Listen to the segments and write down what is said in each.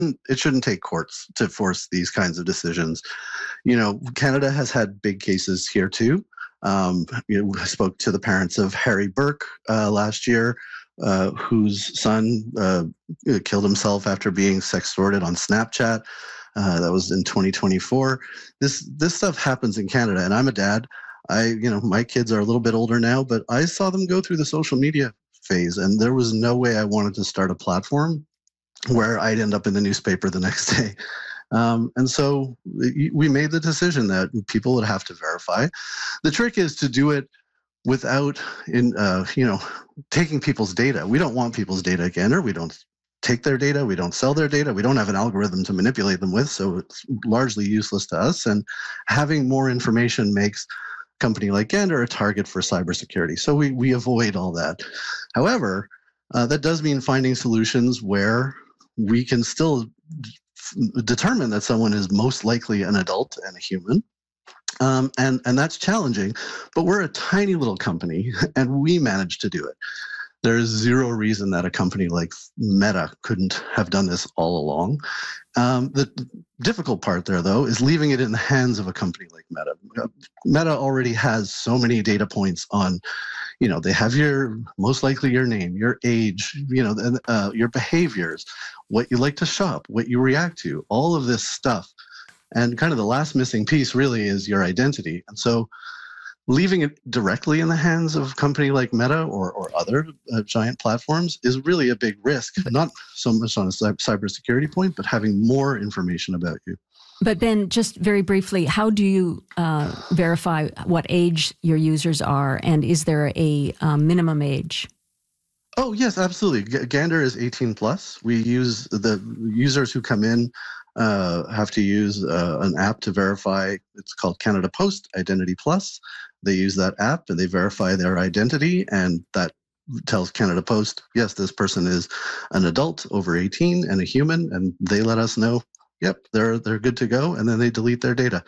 shouldn't take courts to force these kinds of decisions. Canada has had big cases here too. I spoke to the parents of Harry Burke last year, whose son killed himself after being sextorted on Snapchat. That was in 2024. This stuff happens in Canada, and I'm a dad. My kids are a little bit older now, but I saw them go through the social media phase, and there was no way I wanted to start a platform where I'd end up in the newspaper the next day. And so we made the decision that people would have to verify. The trick is to do it without taking people's data. We don't want people's data at Gander. We don't take their data. We don't sell their data. We don't have an algorithm to manipulate them with, so it's largely useless to us. And having more information makes a company like Gander a target for cybersecurity. So we avoid all that. However, that does mean finding solutions where we can still determine that someone is most likely an adult and a human. And that's challenging, but we're a tiny little company and we managed to do it. There's zero reason that a company like Meta couldn't have done this all along. The difficult part there, though, is leaving it in the hands of a company like Meta. Meta already has so many data points on, they have most likely your name, your age, your behaviors, what you like to shop, what you react to, all of this stuff. And kind of the last missing piece really is your identity. And so leaving it directly in the hands of a company like Meta or other giant platforms is really a big risk, not so much on a cybersecurity point, but having more information about you. But Ben, just very briefly, how do you verify what age your users are, and is there a minimum age? Oh, yes, absolutely. Gander is 18 plus. We use the users who come in have to use an app to verify. It's called Canada Post Identity Plus. They use that app and they verify their identity, and that tells Canada Post, yes, this person is an adult over 18 and a human, and they let us know, yep, they're good to go, and then they delete their data.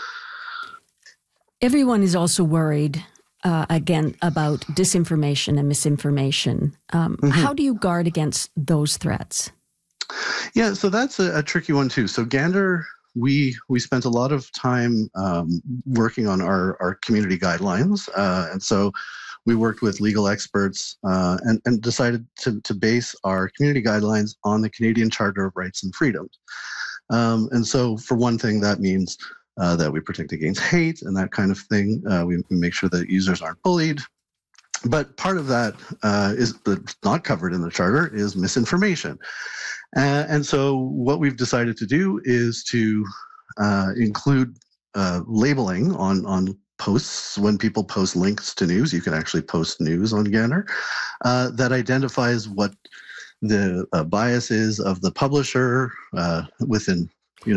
Everyone is also worried, again, about disinformation and misinformation. How do you guard against those threats? Yeah, so that's a tricky one too. So Gander, we spent a lot of time working on our community guidelines, and so we worked with legal experts and decided to base our community guidelines on the Canadian Charter of Rights and Freedoms. And so for one thing, that means that we protect against hate and that kind of thing. We make sure that users aren't bullied. But part of that is not covered in the Charter is misinformation. And so what we've decided to do is to include labeling on posts. When people post links to news, you can actually post news on Gander that identifies what the bias is of the publisher within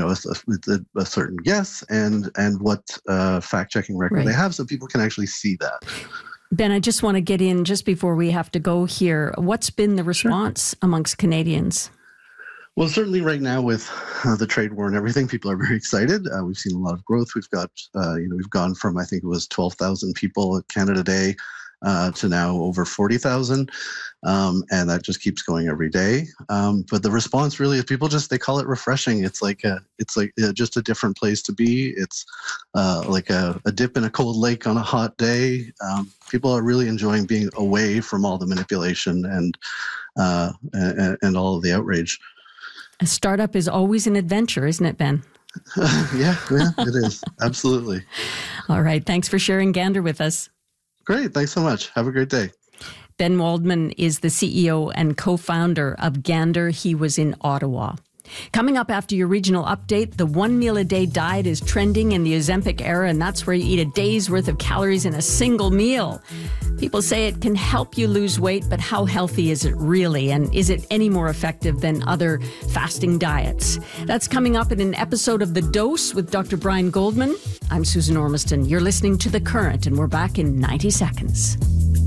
a certain guess and what fact-checking record they have, so people can actually see that. Ben, I just want to get in just before we have to go here. What's been the response amongst Canadians? Well, certainly right now with the trade war and everything, people are very excited. We've seen a lot of growth. We've got, we've gone from, I think it was 12,000 people at Canada Day to now over 40,000. And that just keeps going every day. But the response really is people they call it refreshing. It's like just a different place to be. It's like a dip in a cold lake on a hot day. People are really enjoying being away from all the manipulation and all of the outrage. A startup is always an adventure, isn't it, Ben? Yeah, it is. Absolutely. All right. Thanks for sharing Gander with us. Great. Thanks so much. Have a great day. Ben Waldman is the CEO and co-founder of Gander. He was in Ottawa. Coming up after your regional update, the 1 meal a day diet is trending in the Ozempic era, and that's where you eat a day's worth of calories in a single meal. People say it can help you lose weight, but how healthy is it really? And is it any more effective than other fasting diets? That's coming up in an episode of The Dose with Dr. Brian Goldman. I'm Susan Ormiston. You're listening to The Current, and we're back in 90 seconds.